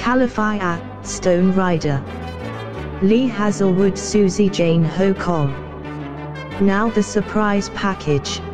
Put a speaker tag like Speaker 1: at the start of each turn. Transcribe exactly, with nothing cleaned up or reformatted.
Speaker 1: Calafia, Stone Rider. Lee Hazelwood, Susie Jane Ho Kong. Now the surprise package.